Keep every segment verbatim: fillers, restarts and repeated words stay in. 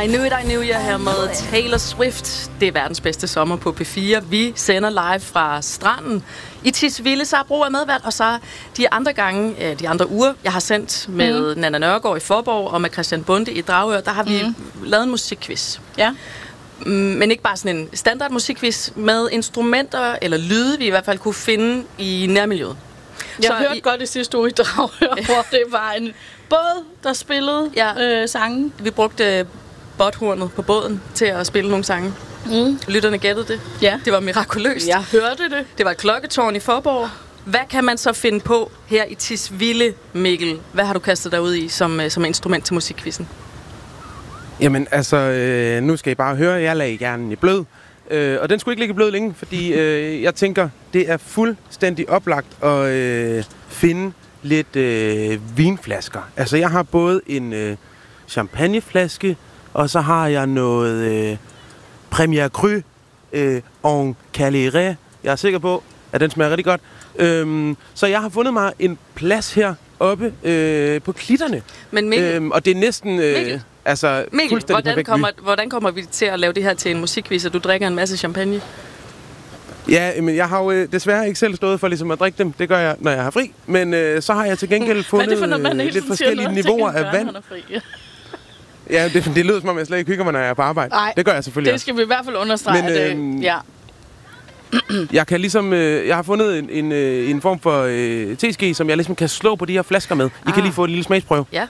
I Knew It, I Knew It her med Taylor Swift. Det er verdens bedste sommer på P fire. Vi sender live fra stranden i Tisvilde. Så Bro er medvært, og så de andre gange, de andre uger, jeg har sendt med mm. Nanna Nørgaard i Forborg og med Christian Bonde i Dragør, der har vi mm. lavet en musikquiz. Ja. Men ikke bare sådan en standard musikquiz med instrumenter eller lyde, vi i hvert fald kunne finde i nærmiljøet. Jeg så hørte i, godt i sidste uge i Dragør, hvor det var en båd, der spillede ja, øh, sange. Vi brugte botthornet på båden til at spille nogle sange. Mm. Lytterne gættede det. Ja. Det var mirakuløst. Jeg hørte det. Det var et klokketårn i Forborg. Hvad kan man så finde på her i Tisvilde, Mikkel? Hvad har du kastet dig ud i som, som instrument til musikquizzen? Jamen, altså, øh, nu skal I bare høre, jeg lagde hjernen i blød. Øh, og den skulle ikke ligge blød længe, fordi øh, jeg tænker, det er fuldstændig oplagt at øh, finde lidt øh, vinflasker. Altså, jeg har både en øh, champagneflaske, og så har jeg noget øh, Premier Cru øh, en Caléré. Jeg er sikker på, at den smager rigtig godt. Øhm, så jeg har fundet mig en plads her oppe øh, på klitterne. Men Mikkel, øhm, og det er næsten øh, altså Mikkel, hvordan kommer, hvordan kommer vi til at lave det her til en musikquiz, og du drikker en masse champagne? Ja, men jeg har jo øh, desværre ikke selv stået for ligesom at drikke dem. Det gør jeg, når jeg har fri. Men øh, så har jeg til gengæld fundet øh, lidt forskellige niveauer af vand. Ja, det, det lyder som om, jeg slet ikke hygger mig, når jeg er på arbejde. Ej, det gør jeg selvfølgelig det skal også. Vi i hvert fald understrege. Men, øh, det, ja. Jeg kan ligesom, øh, jeg har fundet en, en, øh, en form for øh, teske, som jeg ligesom kan slå på de her flasker med. I ah. kan lige få en lille smagsprøve. Ja.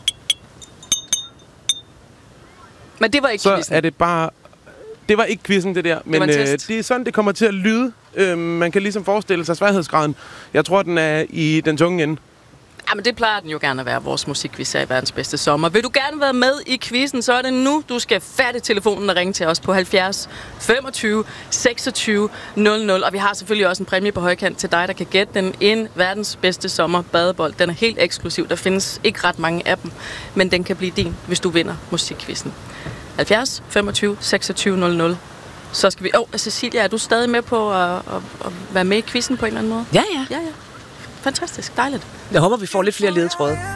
Men det var ikke Så quizzen. er det bare... Det var ikke quizzen, det der. Men det, øh, det er sådan, det kommer til at lyde. Øh, man kan ligesom forestille sig sværhedsgraden. Jeg tror, den er i den tunge ende. Ja, men det plejer den jo gerne at være, vores musikquiz er i verdens bedste sommer. Vil du gerne være med i quizzen, så er det nu, du skal fatte telefonen og ringe til os på halvfjerds femogtyve seksogtyve nul nul. Og vi har selvfølgelig også en præmie på højkant til dig, der kan gætte den. En verdens bedste sommer badebold. Den er helt eksklusiv. Der findes ikke ret mange af dem, men den kan blive din, hvis du vinder musikquizzen. halvfjerds femogtyve seksogtyve nul nul. Så skal vi... Åh, oh, Cecilia, er du stadig med på at, at, at være med i quizzen på en eller anden måde? Ja, ja. Ja, ja. Fantastisk. Dejligt. Jeg håber, vi får lidt flere ledetråde.